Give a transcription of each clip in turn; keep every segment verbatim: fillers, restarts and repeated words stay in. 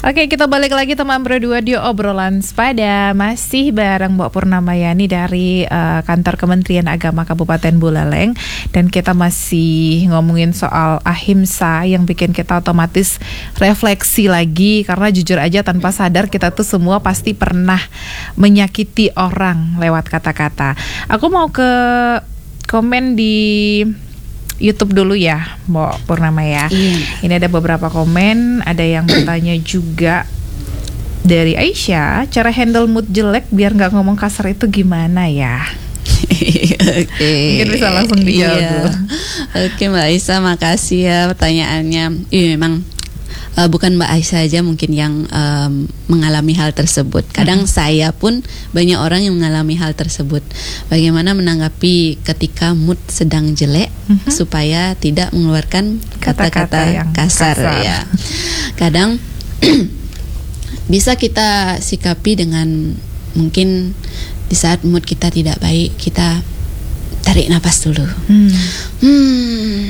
Oke, kita balik lagi teman berdua di obrolan sepada, masih bareng Mbak Purnamayani dari uh, kantor Kementerian Agama Kabupaten Buleleng, dan kita masih ngomongin soal ahimsa yang bikin kita otomatis refleksi lagi, karena jujur aja tanpa sadar kita tuh semua pasti pernah menyakiti orang lewat kata-kata. Aku mau ke komen di YouTube dulu ya, Mbak Purnama ya. Iya. Ini ada beberapa komen, ada yang bertanya juga dari Aisyah, cara handle mood jelek biar nggak ngomong kasar itu gimana ya? Oke. Mungkin bisa langsung dijawab. Iya. Oke Mbak Aisyah, makasih ya pertanyaannya. Iya memang uh, bukan Mbak Aisyah aja mungkin yang um, mengalami hal tersebut. Kadang mm-hmm. saya pun banyak orang yang mengalami hal tersebut. Bagaimana menanggapi ketika mood sedang jelek mm-hmm. supaya tidak mengeluarkan kata-kata yang kasar, kasar ya. Kadang bisa kita sikapi dengan mungkin di saat mood kita tidak baik, kita tarik nafas dulu. Hmm. Hmm.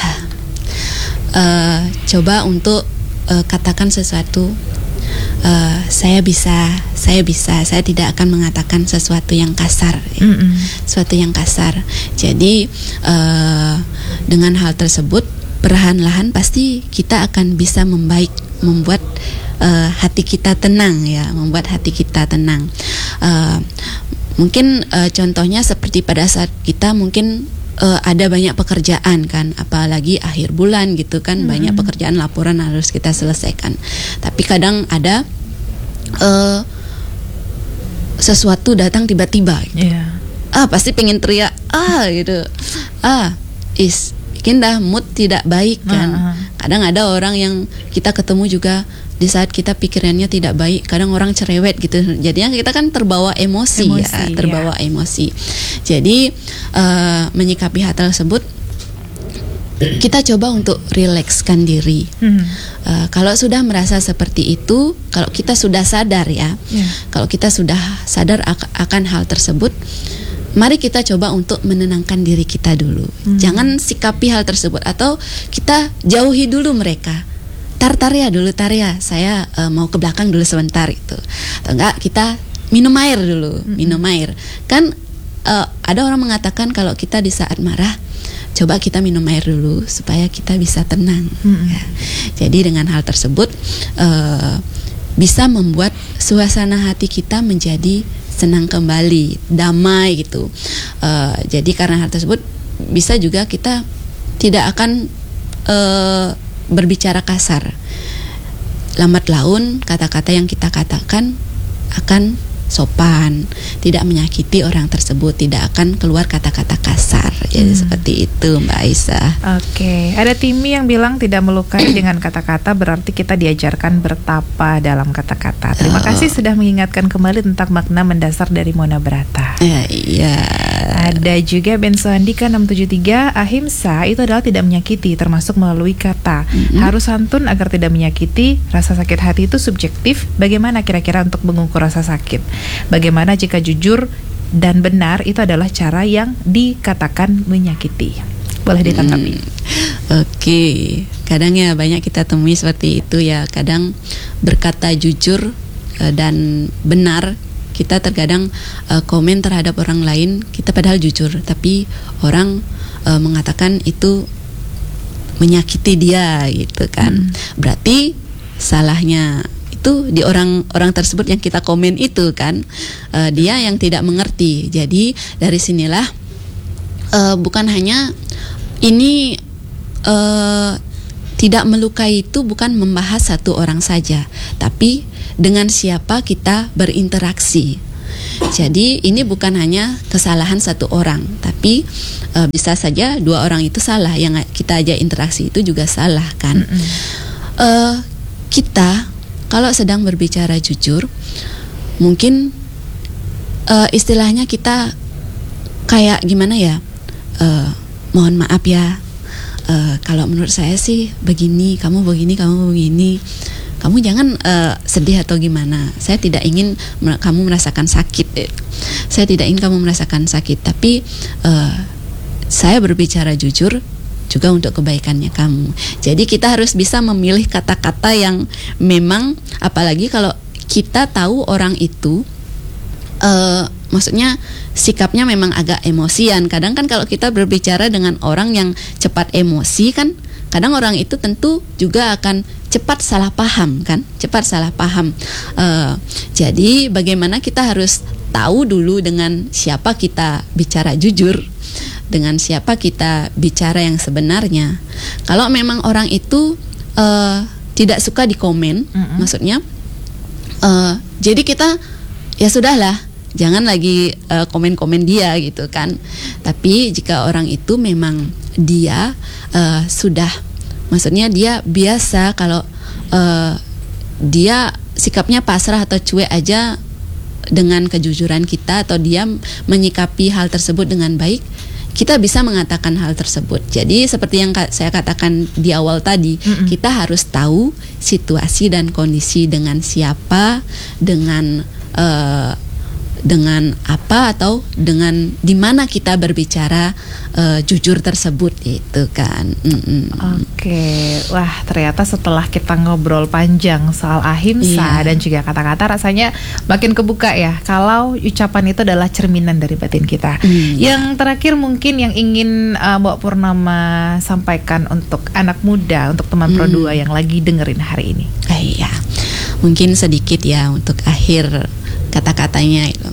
Uh, coba untuk uh, katakan sesuatu. Uh, saya bisa, saya bisa, saya tidak akan mengatakan sesuatu yang kasar, ya. sesuatu yang kasar. Jadi uh, dengan hal tersebut perlahan-lahan pasti kita akan bisa membaik, membuat uh, hati kita tenang, ya, membuat hati kita tenang. Uh, mungkin uh, contohnya seperti pada saat kita mungkin Uh, ada banyak pekerjaan kan, apalagi akhir bulan gitu kan, hmm. banyak pekerjaan laporan harus kita selesaikan. Tapi kadang ada uh, sesuatu datang tiba-tiba gitu. Yeah. Ah pasti pengen teriak ah gitu, ah is bikin dah mood tidak baik kan. Uh-huh. Kadang ada orang yang kita ketemu juga di saat kita pikirannya tidak baik, kadang orang cerewet gitu, jadinya kita kan terbawa emosi, emosi ya, terbawa ya. emosi. Jadi uh, menyikapi hal tersebut, kita coba untuk rilekskan diri. Hmm. Uh, kalau sudah merasa seperti itu, kalau kita sudah sadar ya, yeah. kalau kita sudah sadar ak- akan hal tersebut, mari kita coba untuk menenangkan diri kita dulu. Hmm. Jangan sikapi hal tersebut, atau kita jauhi dulu mereka. Tar tar ya dulu tar ya, saya uh, mau ke belakang dulu sebentar itu. Atau enggak, kita minum air dulu, hmm. minum air. Kan uh, ada orang mengatakan kalau kita di saat marah, coba kita minum air dulu supaya kita bisa tenang. Hmm. Ya. Jadi dengan hal tersebut uh, bisa membuat suasana hati kita menjadi senang kembali, damai gitu. Uh, jadi karena hal tersebut bisa juga kita tidak akan uh, berbicara kasar. Lambat laun kata-kata yang kita katakan akan sopan, tidak menyakiti orang tersebut, tidak akan keluar kata-kata kasar. Jadi hmm. seperti itu Mbak Aisyah. Oke, ada Timi yang bilang tidak melukai dengan kata-kata berarti kita diajarkan bertapa dalam kata-kata. Terima oh. kasih sudah mengingatkan kembali tentang makna mendasar dari Mona Brata. Ya, iya. Ada juga Benso Andika enam tujuh tiga, ahimsa itu adalah tidak menyakiti, termasuk melalui kata. Mm-hmm. Harus santun agar tidak menyakiti. Rasa sakit hati itu subjektif. Bagaimana kira-kira untuk mengukur rasa sakit? Bagaimana jika jujur dan benar itu adalah cara yang dikatakan menyakiti? Boleh ditanggapi. Hmm, Oke, okay. Kadang ya banyak kita temui seperti itu ya. Kadang berkata jujur uh, dan benar, kita terkadang uh, komen terhadap orang lain, kita padahal jujur, tapi orang uh, mengatakan itu menyakiti dia gitu kan. Hmm. Berarti salahnya itu di orang-orang tersebut yang kita komen itu kan, uh, dia yang tidak mengerti. Jadi dari sinilah uh, bukan hanya ini uh, tidak melukai itu bukan membahas satu orang saja, tapi dengan siapa kita berinteraksi. Jadi ini bukan hanya kesalahan satu orang, tapi uh, bisa saja dua orang itu salah, yang kita aja interaksi itu juga salah kan. Mm-hmm. uh, kita kalau sedang berbicara jujur, mungkin uh, istilahnya kita kayak gimana ya, uh, mohon maaf ya, uh, kalau menurut saya sih begini, kamu begini, kamu begini, kamu jangan uh, sedih atau gimana. Saya tidak ingin mer- kamu merasakan sakit, eh. saya tidak ingin kamu merasakan sakit, tapi uh, saya berbicara jujur juga untuk kebaikannya kamu. Jadi kita harus bisa memilih kata-kata yang memang, apalagi kalau kita tahu orang itu uh, maksudnya sikapnya memang agak emosian. Kadang kan kalau kita berbicara dengan orang yang cepat emosi kan, kadang orang itu tentu juga akan cepat salah paham kan, cepat salah paham. Uh, jadi bagaimana kita harus tahu dulu dengan siapa kita bicara jujur, dengan siapa kita bicara yang sebenarnya. Kalau memang orang itu uh, tidak suka di komen, mm-hmm. maksudnya, uh, jadi kita ya sudahlah, jangan lagi uh, komen-komen dia gitu kan. Tapi jika orang itu memang dia uh, sudah, maksudnya dia biasa kalau uh, dia sikapnya pasrah atau cuek aja dengan kejujuran kita, atau dia menyikapi hal tersebut dengan baik, kita bisa mengatakan hal tersebut. Jadi seperti yang saya katakan di awal tadi, mm-mm. kita harus tahu situasi dan kondisi dengan siapa, dengan uh, dengan apa, atau dengan di mana kita berbicara uh, jujur tersebut itu kan. Mm-mm. Oke, wah ternyata setelah kita ngobrol panjang soal ahimsa yeah. dan juga kata-kata, rasanya makin kebuka ya kalau ucapan itu adalah cerminan dari batin kita. Mm, yang yeah. terakhir mungkin yang ingin uh, Mbak Purnama sampaikan untuk anak muda, untuk teman mm. Pro dua yang lagi dengerin hari ini. Eh, iya, mungkin sedikit ya untuk akhir kata-katanya itu.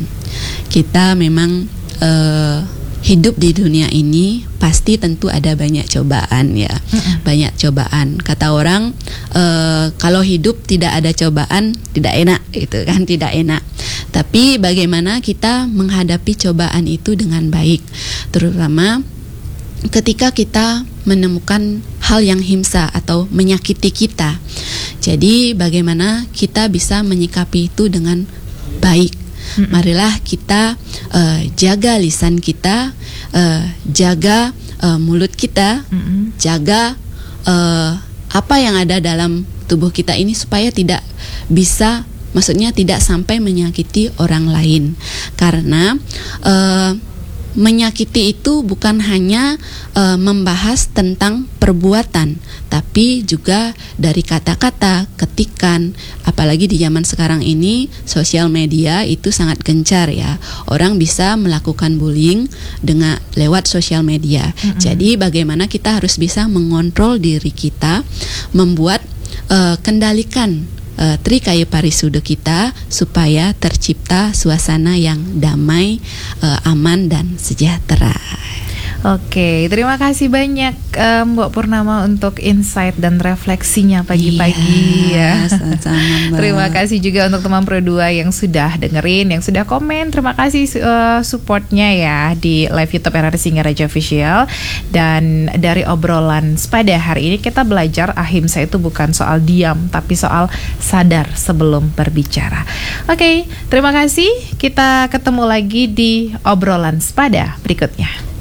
Kita memang uh, hidup di dunia ini pasti tentu ada banyak cobaan ya. Mm-mm. Banyak cobaan. Kata orang uh, kalau hidup tidak ada cobaan tidak enak gitu kan, tidak enak. Tapi bagaimana kita menghadapi cobaan itu dengan baik, terutama ketika kita menemukan hal yang himsa atau menyakiti kita. Jadi bagaimana kita bisa menyikapi itu dengan baik. Mm-hmm. Marilah kita uh, jaga lisan kita, uh, jaga uh, mulut kita, mm-hmm. jaga uh, apa yang ada dalam tubuh kita ini supaya tidak bisa, maksudnya tidak sampai menyakiti orang lain. Karena uh, menyakiti itu bukan hanya uh, membahas tentang perbuatan, tapi juga dari kata-kata, ketikan. Apalagi di zaman sekarang ini sosial media itu sangat gencar ya. Orang bisa melakukan bullying dengan lewat sosial media. Mm-hmm. Jadi bagaimana kita harus bisa mengontrol diri kita, membuat uh, kendalikan Uh, trikaya parisuda kita supaya tercipta suasana yang damai, uh, aman dan sejahtera. Oke, terima kasih banyak um, Mbak Purnama untuk insight dan refleksinya pagi-pagi iya, ya. Sama-sama. Terima kasih juga untuk teman Pro dua yang sudah dengerin, yang sudah komen. Terima kasih uh, supportnya ya di live YouTube R R Singaraja Official. Dan dari obrolan Spada hari ini kita belajar ahimsa itu bukan soal diam, tapi soal sadar sebelum berbicara. Oke, terima kasih. Kita ketemu lagi di obrolan Spada berikutnya.